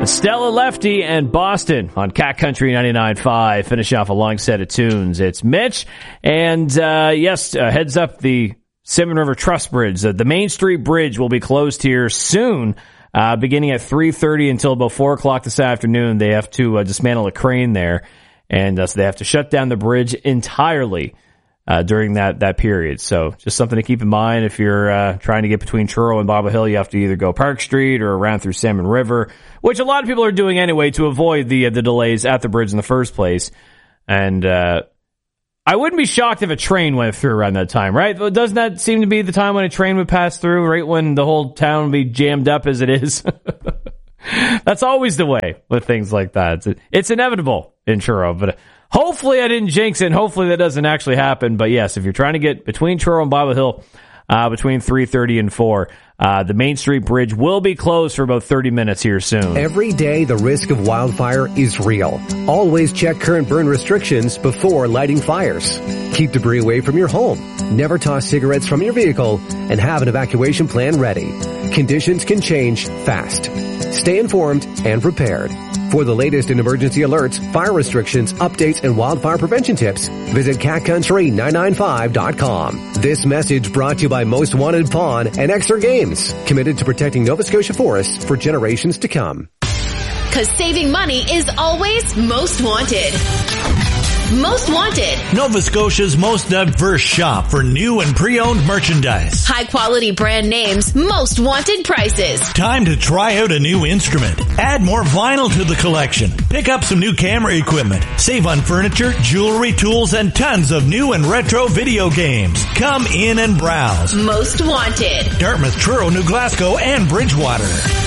Stella Lefty and Boston on Cat Country 99.5. Finish off a long set of tunes. It's Mitch. And, heads up the Salmon River Trust Bridge. The Main Street Bridge will be closed here soon, beginning at 3:30 until about 4 o'clock this afternoon. They have to dismantle a crane there. And so they have to shut down the bridge entirely during that period. So just something to keep in mind if you're trying to get between Truro and Bobble Hill. You have to either go Park Street or around through Salmon River, which a lot of people are doing anyway to avoid the delays at the bridge in the first place. And I wouldn't be shocked if a train went through around that time, right? Doesn't that seem to be the time when a train would pass through, right when the whole town would be jammed up as it is? That's always the way with things like that. It's inevitable in Truro, but hopefully I didn't jinx it, and hopefully that doesn't actually happen. But yes, if you're trying to get between Truro and Bobble Hill between 3:30 and 4, the Main Street Bridge will be closed for about 30 minutes here soon. Every day, the risk of wildfire is real. Always check current burn restrictions before lighting fires. Keep debris away from your home. Never toss cigarettes from your vehicle, and have an evacuation plan ready. Conditions can change fast. Stay informed and prepared. For the latest in emergency alerts, fire restrictions, updates, and wildfire prevention tips, visit catcountry995.com. This message brought to you by Most Wanted Pawn and Extra Games, committed to protecting Nova Scotia forests for generations to come. 'Cause saving money is always most wanted. Most Wanted. Nova Scotia's most diverse shop for new and pre-owned merchandise. High quality brand names, most wanted prices. Time to try out a new instrument. Add more vinyl to the collection. Pick up some new camera equipment. Save on furniture, jewelry, tools, and tons of new and retro video games. Come in and browse. Most Wanted. Dartmouth, Truro, New Glasgow, and Bridgewater.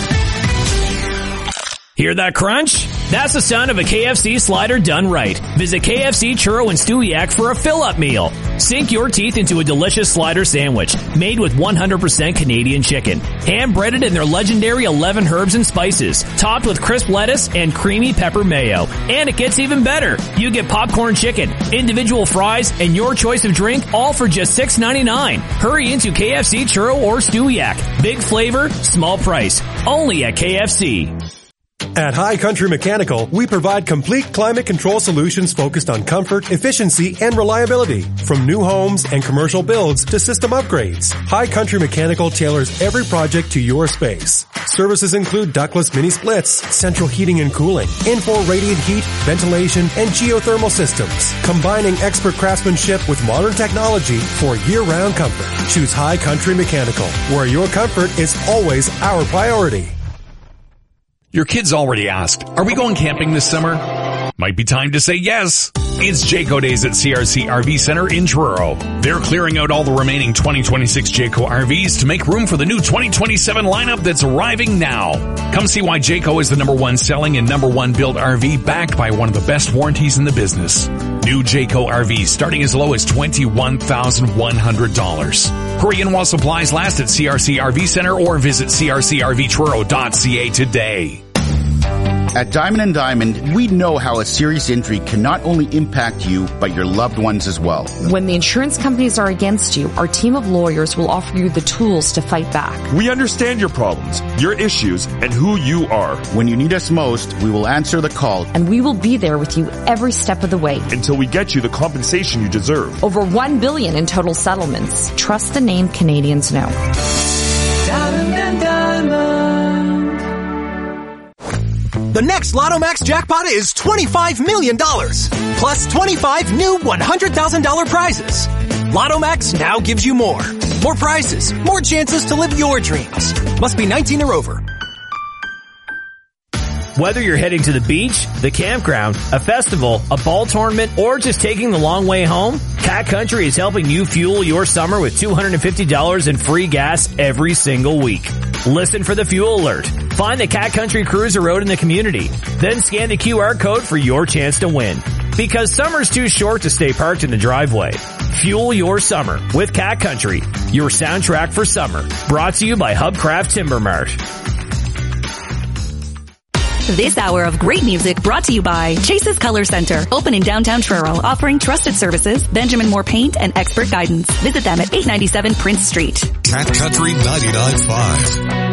Hear that crunch? That's the sound of a KFC slider done right. Visit KFC Churro and Stewiacke for a fill-up meal. Sink your teeth into a delicious slider sandwich made with 100% Canadian chicken. Hand-breaded in their legendary 11 herbs and spices, topped with crisp lettuce and creamy pepper mayo. And it gets even better. You get popcorn chicken, individual fries, and your choice of drink, all for just $6.99. Hurry into KFC Churro or Stewiacke. Big flavor, small price. Only at KFC. At High Country Mechanical, we provide complete climate control solutions focused on comfort, efficiency, and reliability. From new homes and commercial builds to system upgrades, High Country Mechanical tailors every project to your space. Services include ductless mini splits, central heating and cooling, infrared radiant heat, ventilation, and geothermal systems, combining expert craftsmanship with modern technology for year-round comfort. Choose High Country Mechanical, where your comfort is always our priority. Your kids already asked, are we going camping this summer? Might be time to say yes. It's Jayco Days at CRC RV Center in Truro. They're clearing out all the remaining 2026 Jayco RVs to make room for the new 2027 lineup that's arriving now. Come see why Jayco is the #1 selling and #1 built RV, backed by one of the best warranties in the business. New Jayco RVs starting as low as $21,100. Hurry in while supplies last at CRC RV Center or visit crcrvtruro.ca today. At Diamond & Diamond, we know how a serious injury can not only impact you, but your loved ones as well. When the insurance companies are against you, our team of lawyers will offer you the tools to fight back. We understand your problems, your issues, and who you are. When you need us most, we will answer the call. And we will be there with you every step of the way. Until we get you the compensation you deserve. Over $1 billion in total settlements. Trust the name Canadians know. Diamond & Diamond. The next Lotto Max jackpot is $25 million, plus 25 new $100,000 prizes. Lotto Max now gives you more. More prizes, more chances to live your dreams. Must be 19 or over. Whether you're heading to the beach, the campground, a festival, a ball tournament, or just taking the long way home, Cat Country is helping you fuel your summer with $250 in free gas every single week. Listen for the fuel alert. Find the Cat Country Cruiser Road in the community. Then scan the QR code for your chance to win. Because summer's too short to stay parked in the driveway. Fuel your summer with Cat Country, your soundtrack for summer. Brought to you by Hubcraft Timber Mart. This hour of great music brought to you by Chase's Color Center, open in downtown Truro, offering trusted services, Benjamin Moore paint, and expert guidance. Visit them at 897 Prince Street. Cat Country 99.5.